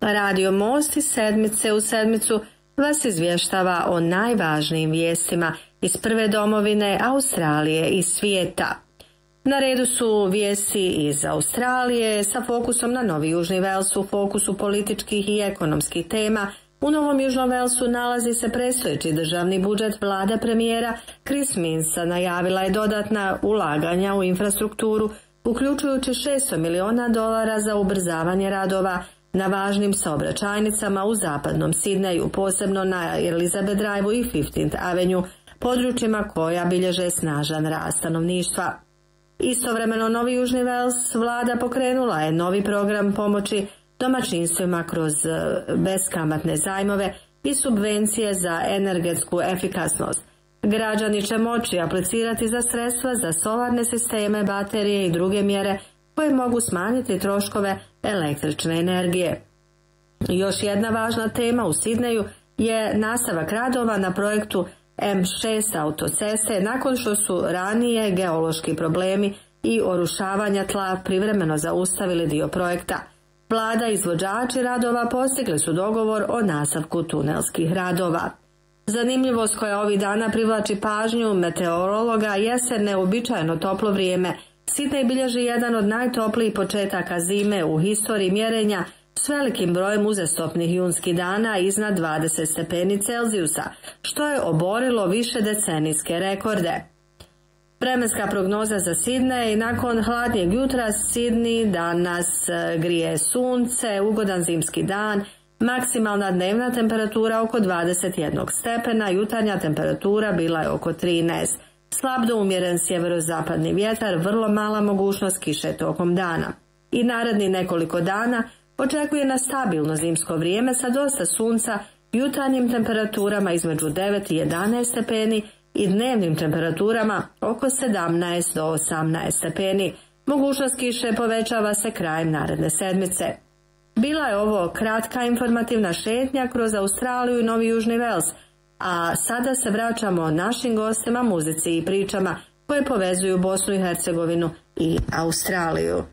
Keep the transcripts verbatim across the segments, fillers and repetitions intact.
Radio Most iz sedmice u sedmicu vas izvještava o najvažnijim vijestima iz prve domovine Australije i svijeta. Na redu su vijesti iz Australije sa fokusom na Novi Južni Vels. U fokusu političkih i ekonomskih tema u Novom Južnom Velsu nalazi se predstojeći državni budžet. Vlada premijera Chris Minnsa najavila je dodatna ulaganja u infrastrukturu, uključujući šesto miliona dolara za ubrzavanje radova na važnim saobraćajnicama u zapadnom Sidneju, posebno na Elizabeth Drive-u i petnaeste Avenue, područjima koja bilježe snažan rast stanovništva. Istovremeno Novi Južni Vels vlada pokrenula je novi program pomoći domaćinstvima kroz beskamatne zajmove i subvencije za energetsku efikasnost. Građani će moći aplicirati za sredstva za solarne sisteme, baterije i druge mjere koje mogu smanjiti troškove električne energije. Još jedna važna tema u Sidneju je nastavak radova na projektu M šest autoceste nakon što su ranije geološki problemi i orušavanja tla privremeno zaustavili dio projekta. Vlada i izvođači radova postigli su dogovor o nastavku tunelskih radova. Zanimljivost koja ovih dana privlači pažnju meteorologa jeste neuobičajeno toplo vrijeme. Sidnej bilježi jedan od najtoplijih početaka zime u historiji mjerenja s velikim brojem uzastopnih junskih dana iznad dvadeset stepeni Celzijusa, što je oborilo više decenijske rekorde. Vremenska prognoza za Sidnej: nakon hladnijeg jutra Sidney danas grije sunce, ugodan zimski dan, maksimalna dnevna temperatura oko dvadeset jedan stepena, jutarnja temperatura bila je oko trinaest. Slab do umjeren sjeverozapadni vjetar, vrlo mala mogućnost kiše tokom dana. I naredni nekoliko dana očekuje na stabilno zimsko vrijeme sa dosta sunca, jutarnjim temperaturama između devet i jedanaest stepeni i dnevnim temperaturama oko sedamnaest do osamnaest stepeni. Mogućnost kiše povećava se krajem naredne sedmice. Bila je ovo kratka informativna šetnja kroz Australiju i Novi Južni Vels, a sada se vraćamo našim gostima, muzici i pričama koje povezuju Bosnu i Hercegovinu i Australiju.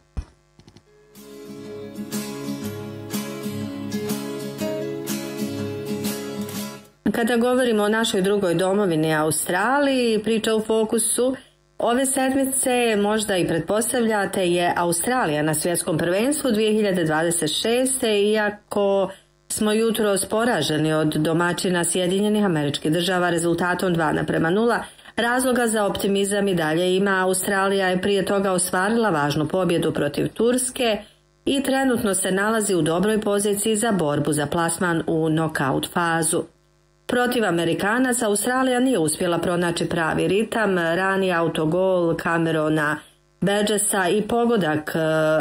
Kada govorimo o našoj drugoj domovini Australiji, priča u fokusu ove sedmice, možda i pretpostavljate, je Australija na svjetskom prvenstvu dvije hiljade dvadeset šeste. Iako smo jutros poraženi od domaćina Sjedinjenih Američkih Država rezultatom dva naprema nula, razloga za optimizam i dalje ima. Australija je prije toga ostvarila važnu pobjedu protiv Turske i trenutno se nalazi u dobroj poziciji za borbu za plasman u nokaut fazu. Protiv Amerikanaca Australija nije uspjela pronaći pravi ritam. Rani autogol Camerona Burgessa i pogodak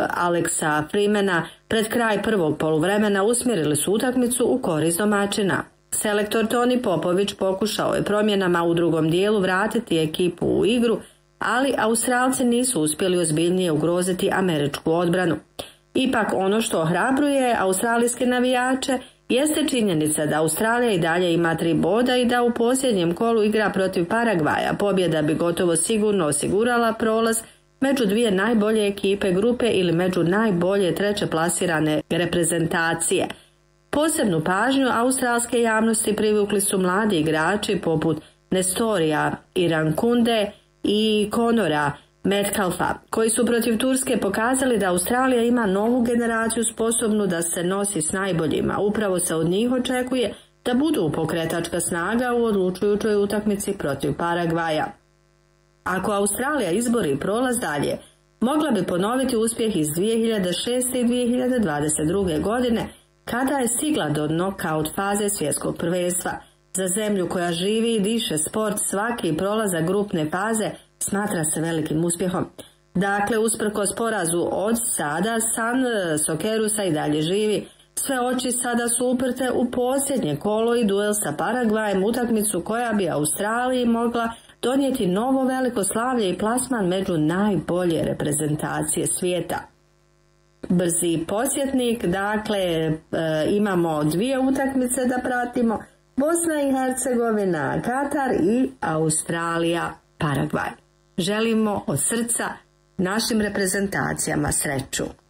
Alexa Freemana pred kraj prvog poluvremena usmjerili su utakmicu u korist domaćina. Selektor Toni Popović pokušao je promjenama u drugom dijelu vratiti ekipu u igru, ali Australci nisu uspjeli ozbiljnije ugroziti američku odbranu. Ipak ono što ohrabruje australijske navijače jeste činjenica da Australija i dalje ima tri boda i da u posljednjem kolu igra protiv Paragvaja. Pobjeda bi gotovo sigurno osigurala prolaz među dvije najbolje ekipe grupe ili među najbolje treće plasirane reprezentacije. Posebnu pažnju australske javnosti privukli su mladi igrači poput Nestorija Irankunde i Conora Metcalfa, koji su protiv Turske pokazali da Australija ima novu generaciju sposobnu da se nosi s najboljima. Upravo se od njih očekuje da budu pokretačka snaga u odlučujućoj utakmici protiv Paragvaja. Ako Australija izbori prolaz dalje, mogla bi ponoviti uspjeh iz dvije hiljade šeste i dvije hiljade dvadeset druge. godine, kada je stigla do nokaut faze svjetskog prvenstva. Za zemlju koja živi i diše sport, svaki prolazak grupne faze smatra se velikim uspjehom. Dakle, usprkos porazu od sada, san Sokerusa i dalje živi. Sve oči sada su uprte u posljednje kolo i duel sa Paragvajem, utakmicu koja bi Australiji mogla donijeti novo veliko slavlje i plasman među najbolje reprezentacije svijeta. Brzi podsjetnik, dakle e, imamo dvije utakmice da pratimo: Bosna i Hercegovina, Katar i Australija, Paragvaj. Želimo od srca našim reprezentacijama sreću.